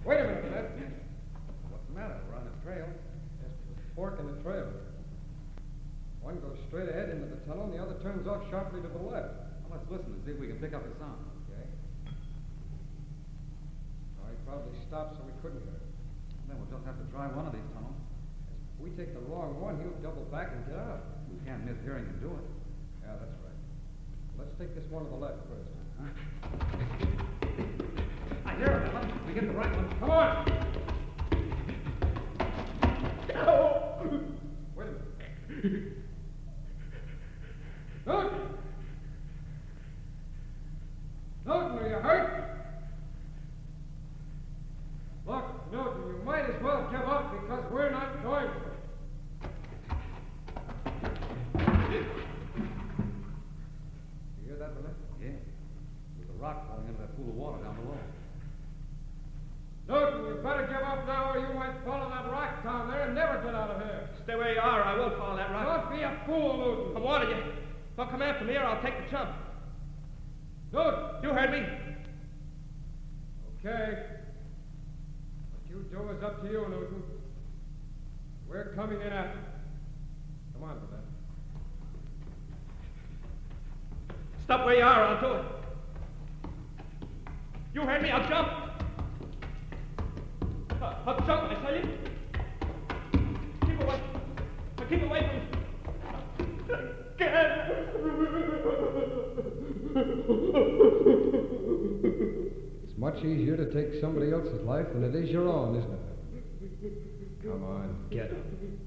Wait a minute, Ned. What's the matter? We're on the trail. There's a fork in the trail. One goes straight ahead into the tunnel, and the other turns off sharply to the left. Well, let's listen and see if we can pick up the sound. Okay. Oh, he probably stopped so we couldn't hear it. Then we'll just have to try one of these tunnels. If we take the wrong one, he'll double back and get out. We can't miss hearing him do it. Yeah, that's right. Let's take this one to the left first. Huh? I hear him, Ellen. We get the right one. Come on! Wait a minute. Newton! Newton, are you hurt? Look, Newton, you might as well give up because we're not going to. You hear that, Billy? Yeah. There's a rock falling into that pool of water down below. Newton, you better give up now or you might follow that rock down there and never get out of here. Stay where you are, or I will follow that rock. Don't be a fool, Newton. I'm warning you. Don't come after me or I'll take the jump. Newton! You heard me. Okay. What you do is up to you, Newton. We're coming in after you. Come on, Billy. Stop where you are or I'll do it. You heard me, I'll jump. I'll jump, I tell you. Keep away. Keep away from me. It's much easier to take somebody else's life than it is your own, isn't it? Come on, get up.